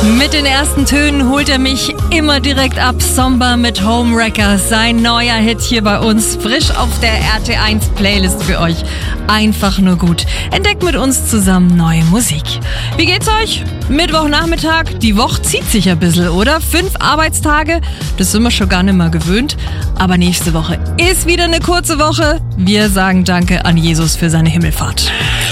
Mit den ersten Tönen holt er mich immer direkt ab. Somber mit Homewrecker, sein neuer Hit hier bei uns, frisch auf der RT1 Playlist für euch. Einfach nur gut. Entdeckt mit uns zusammen neue Musik. Wie geht's euch? Mittwochnachmittag, die Woche zieht sich ein bisschen, oder? 5 Arbeitstage, das sind wir schon gar nicht mehr gewöhnt. Aber nächste Woche ist wieder eine kurze Woche. Wir sagen Danke an Jesus für seine Himmelfahrt.